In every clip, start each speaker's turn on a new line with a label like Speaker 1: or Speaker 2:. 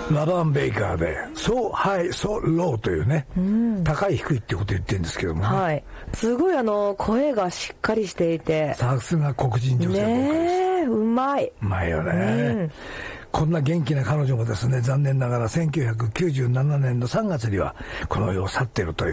Speaker 1: ラバン・ベイカーでSo High, So Low というね、高い低いってことを言ってるんですけども、ね、
Speaker 2: はい、すごい声がしっかりしていて、
Speaker 1: さすが黒人女性ボーカリスト、
Speaker 2: うまい
Speaker 1: よね、こんな元気な彼女もですね、残念ながら1997年の3月にはこの世を去っているという、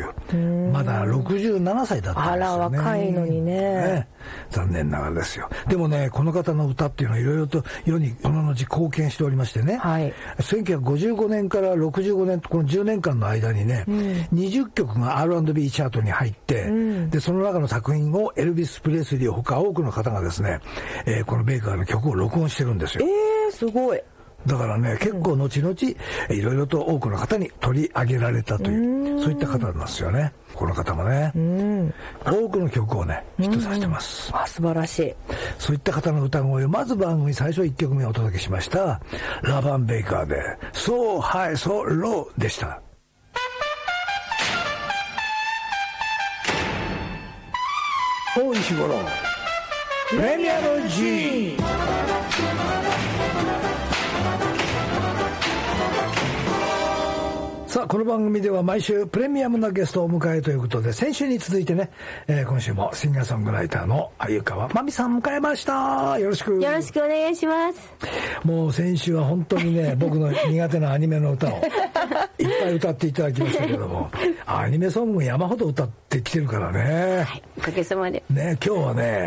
Speaker 1: まだ67歳だったんですよね。
Speaker 2: あら、若いのに ね、
Speaker 1: 残念ながらですよ。でもね、この方の歌っていうのはいろいろと世にその後貢献しておりましてね、はい、1955年から65年この10年間の間にね、20曲が R&B チャートに入って、でその中の作品をエルビス・プレスリーほか多くの方がですね、このベイカーの曲を録音してるんですよ。
Speaker 2: すごい。
Speaker 1: だからね、結構後々いろいろと多くの方に取り上げられたという、そういった方なんですよね。この方もね、多くの曲をねヒットさせてます。
Speaker 2: 素晴らしい。
Speaker 1: そういった方の歌声をまず番組最初1曲目をお届けしました。ラバン・ベイカーで So High, So Low でした。大石五郎プレミアム G。さあ、この番組では毎週プレミアムなゲストをお迎えということで、先週に続いてね、今週もシンガーソングライターの鮎川真美さん迎えました。よろしくお願
Speaker 3: いします。
Speaker 1: もう先週は本当にね僕の苦手なアニメの歌をいっぱい歌っていただきましたけどもアニメソングも山ほど歌ってきてるからね、
Speaker 3: はい、おかげさまで
Speaker 1: ね。今日はね